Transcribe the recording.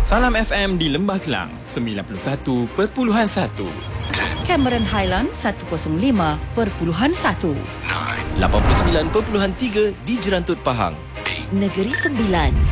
Salam FM di Lembah Kelang 91.1, Cameron Highland 105.1, 89.3 di Jerantut Pahang, Negeri Sembilan.